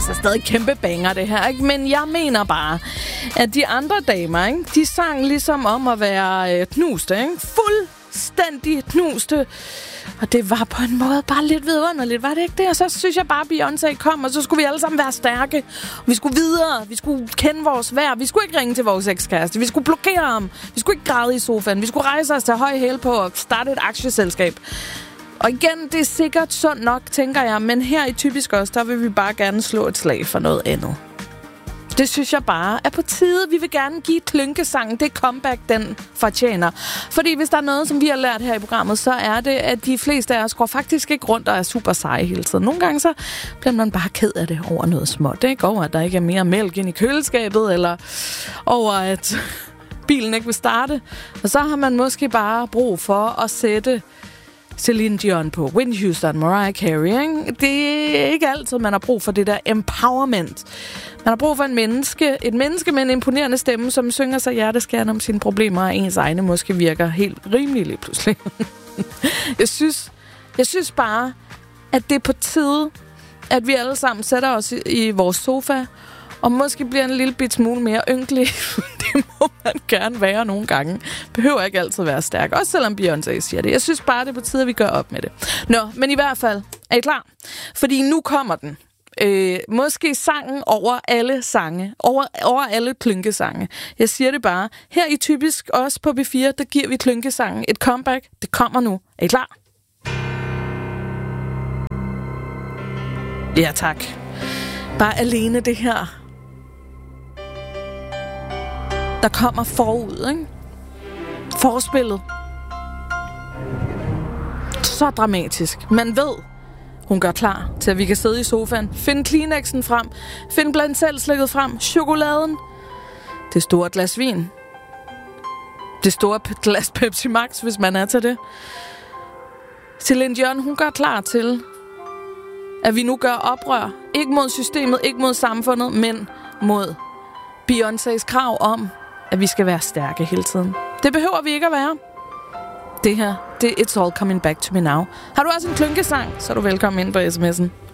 altså stadig kæmpe banger, det her, ikke? Men jeg mener bare, at de andre damer, ikke? De sang ligesom om at være knuste, ikke? Fuldstændig knuste. Og det var på en måde bare lidt vidunderligt, var det ikke det? Og så synes jeg bare, at Beyoncé kom, og så skulle vi alle sammen være stærke. Vi skulle videre, vi skulle kende vores værd. Vi skulle ikke ringe til vores ekskæreste, vi skulle blokere ham. Vi skulle ikke græde i sofaen, vi skulle rejse os til høj hæl på og starte et aktieselskab. Og igen, det er sikkert sundt nok, tænker jeg, men her i Typisk Os, der vil vi bare gerne slå et slag for noget andet. Det synes jeg bare er på tide. Vi vil gerne give klynkesangen det comeback, den fortjener. Fordi hvis der er noget, som vi har lært her i programmet, så er det, at de fleste af os går faktisk ikke rundt og er super seje hele tiden. Nogle gange så bliver man bare ked af det over noget småt. Det går over, at der ikke er mere mælk ind i køleskabet, eller over at bilen ikke vil starte. Og så har man måske bare brug for at sætte Celine Dion på, Whitney Houston, Mariah Carey, ikke? Det er ikke altid, man har brug for det der empowerment. Man har brug for et menneske med en imponerende stemme, som synger sig hjerteskærende om sine problemer, og ens egne måske virker helt rimeligt lige pludselig. Jeg synes bare, at det er på tide, at vi alle sammen sætter os i vores sofa, og måske bliver en lille bit smule mere ynkelig. Det må man gerne være nogle gange. Behøver ikke altid være stærk. Også selvom Beyoncé siger det. Jeg synes bare, det er på tide, at vi gør op med det. Nå, men i hvert fald, er I klar? Fordi nu kommer den. Måske sangen over alle sange. Over alle klynkesange. Jeg siger det bare. Her i Typisk Os på B4, der giver vi klynkesangen et comeback. Det kommer nu. Er I klar? Ja, tak. Bare alene det her, der kommer forud, ikke? Forspillet. Så dramatisk. Man ved, hun gør klar til, at vi kan sidde i sofaen, finde Kleenexen frem, finde blandt selv slikket frem, chokoladen, det store glas vin, det store glas Pepsi Max, hvis man er til det. Celine Dion, hun gør klar til, at vi nu gør oprør. Ikke mod systemet, ikke mod samfundet, men mod Beyoncés krav om, at vi skal være stærke hele tiden. Det behøver vi ikke at være. Det her, det er It's All Coming Back to Me Now. Har du også en klynkesang, så er du velkommen ind på sms'en.